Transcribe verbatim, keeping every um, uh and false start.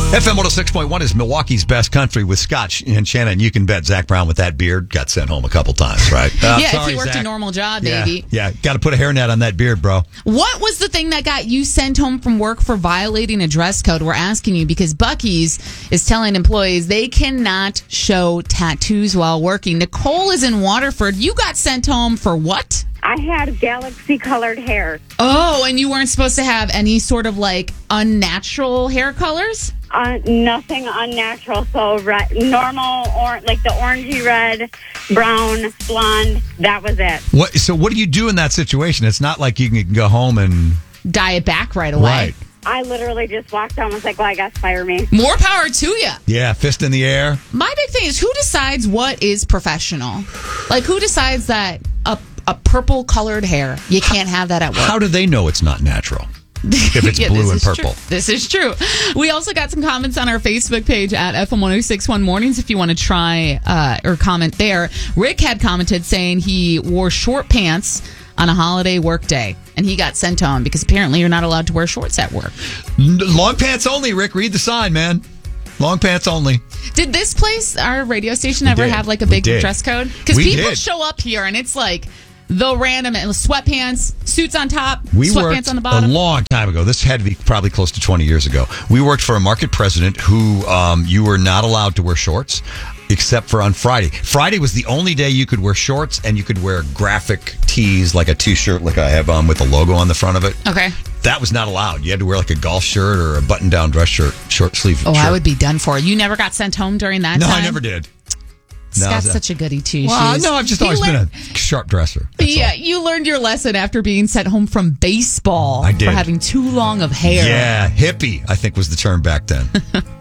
F M one oh six point one is Milwaukee's best country with Scott and Shannon. You can bet Zach Brown with that beard got sent home a couple times, right? Uh, yeah, sorry, if he worked Zach. a normal job, yeah, baby. Yeah, got to put a hairnet on that beard, bro. What was the thing that got you sent home from work for violating a dress code? We're asking you because Buc-ee's is telling employees they cannot show tattoos while working. Nicole is in Waterford. You got sent home for what? I had galaxy-colored hair. Oh, and you weren't supposed to have any sort of, like, unnatural hair colors? Uh, nothing unnatural. So red, normal, or like the orangey red, brown, blonde. That was it. What? So what do you do in that situation? It's not like you can go home and dye it back right away. Right. I literally just walked out and was like, well, I guess fire me. More power to you. Yeah, fist in the air. My big thing is who decides what is professional? Like, who decides that a, a purple colored hair, you can't have that at work? How do they know it's not natural? If it's yeah, blue and purple. True. This is true. We also got some comments on our Facebook page at F M ten sixty-one Mornings if you want to try uh, or comment there. Rick had commented saying he wore short pants on a holiday work day, and he got sent home because apparently you're not allowed to wear shorts at work. Long pants only, Rick. Read the sign, man. Long pants only. Did this place, our radio station, We ever did. have like a We big did. dress code? Because We people did. show up here and it's like the random sweatpants, suits on top, We sweatpants worked on the a bottom. long time ago. This had to be probably close to twenty years ago. We worked for a market president who um, you were not allowed to wear shorts except for on Friday. Friday was the only day you could wear shorts and you could wear graphic tees like a t-shirt like I have on with a logo on the front of it. Okay. That was not allowed. You had to wear like a golf shirt or a button-down dress shirt, short sleeve Oh, shirt. I would be done for. You never got sent home during that No, time? I never did. No, Scott's that- such a goodie, too. Well, She's- no, I've just You always learn- been a sharp dresser. That's Yeah, all. you learned your lesson after being sent home from baseball I did. for having too long of hair. Yeah, hippie, I think was the term back then.